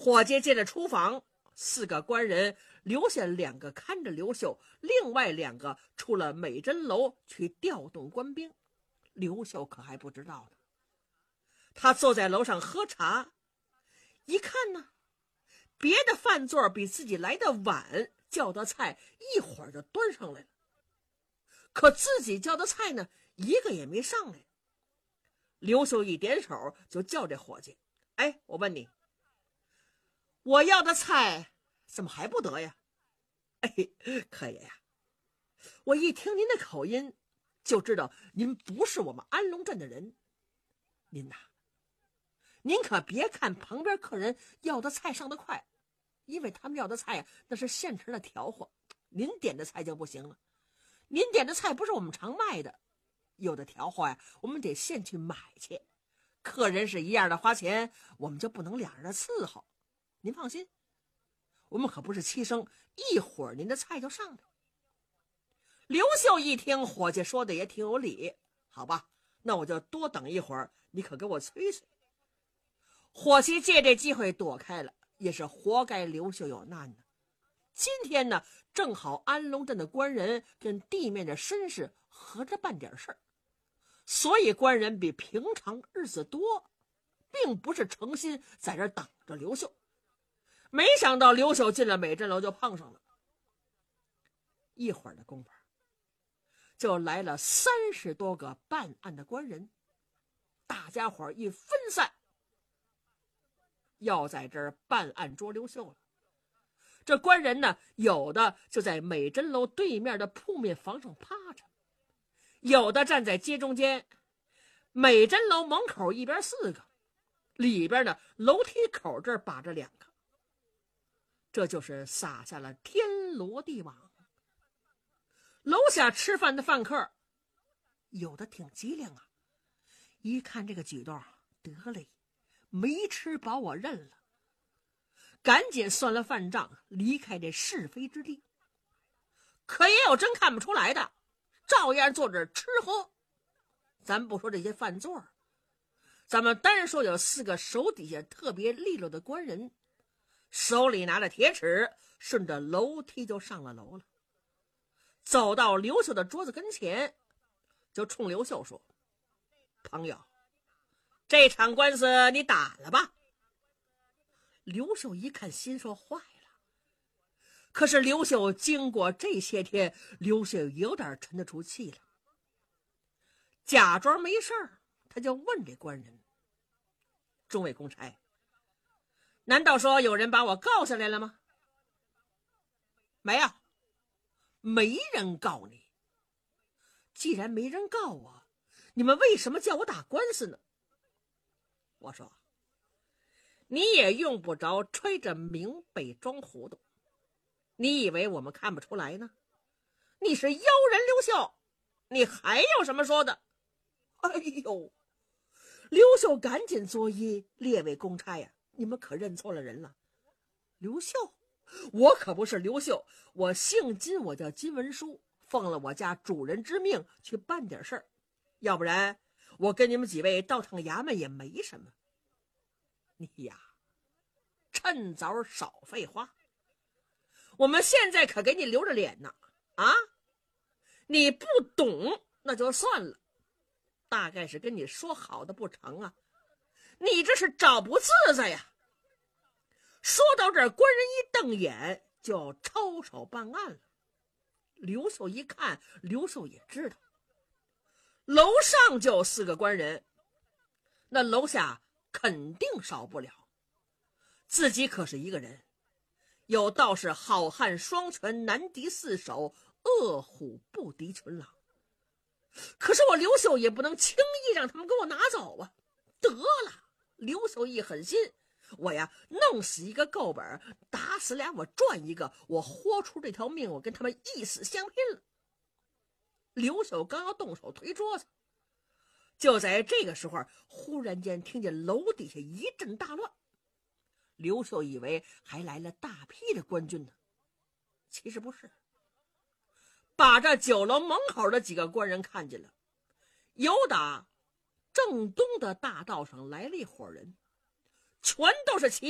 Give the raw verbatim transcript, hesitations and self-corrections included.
伙计进了厨房，四个官人留下两个看着刘秀，另外两个出了美珍楼去调动官兵。刘秀可还不知道呢。他坐在楼上喝茶，一看呢，别的饭座比自己来的晚，叫的菜一会儿就端上来了，可自己叫的菜呢，一个也没上来。刘秀一点手就叫这伙计：“哎，我问你，我要的菜怎么还不得呀？”“哎，可爷呀，我一听您的口音，就知道您不是我们安龙镇的人。您呐，您可别看旁边客人要的菜上得快，因为他们要的菜呀，那是现成的调和，您点的菜就不行了。您点的菜不是我们常卖的，有的调和呀，我们得现去买去。客人是一样的花钱，我们就不能两人的伺候。您放心，我们可不是欺生，一会儿您的菜就上来。”刘秀一听，伙计说的也挺有理，好吧，那我就多等一会儿，你可给我催催。伙计借这机会躲开了，也是活该刘秀有难呢。今天呢，正好安龙镇的官人跟地面的绅士合着办点事儿，所以官人比平常日子多，并不是诚心在这等着刘秀。没想到刘秀进了美珍楼就碰上了，一会儿的功夫就来了三十多个办案的官人，大家伙一分散，要在这儿办案捉刘秀了。这官人呢，有的就在美珍楼对面的铺面房上趴着，有的站在街中间，美珍楼门口一边四个，里边呢楼梯口这儿把着两个，这就是撒下了天罗地网。楼下吃饭的饭客有的挺机灵啊，一看这个举动，得嘞，没吃饱我认了，赶紧算了饭账，离开这是非之地。可也有真看不出来的，照样坐着吃喝。咱不说这些饭座，咱们单说有四个手底下特别利落的官人，手里拿着铁尺，顺着楼梯就上了楼了。走到刘秀的桌子跟前，就冲刘秀说：“朋友，这场官司你打了吧？”刘秀一看，心说坏了。可是刘秀经过这些天，刘秀有点沉得出气了，假装没事儿，他就问这官人：“众位公差，难道说有人把我告下来了吗？”“没有，没人告你。既然没人告我，你们为什么叫我打官司呢？”我说：“你也用不着吹着明白装糊涂，你以为我们看不出来呢？你是妖人刘秀，你还有什么说的？”哎呦，刘秀赶紧作揖：“列位公差呀，你们可认错了人了。刘秀，我可不是刘秀，我姓金，我叫金文书，奉了我家主人之命去办点事儿，要不然我跟你们几位到趟衙门也没什么。你呀，趁早少废话，我们现在可给你留着脸呢。啊，你不懂那就算了，大概是跟你说好的不成啊，你这是找不自在呀。”说到这儿，官人一瞪眼，就要抄手办案了。刘秀一看，刘秀也知道楼上就四个官人，那楼下肯定少不了。自己可是一个人，有道是好汉双全，难敌四手，恶虎不敌群狼。可是我刘秀也不能轻易让他们给我拿走啊！得了，刘秀一狠心，我呀弄死一个够本，打死俩我赚一个，我豁出这条命，我跟他们一死相拼了。刘秀刚要动手推桌子，就在这个时候，忽然间听见楼底下一阵大乱。刘秀以为还来了大批的官军呢，其实不是。把这酒楼门口的几个官人看见了，有打正东的大道上来了一伙人，全都是骑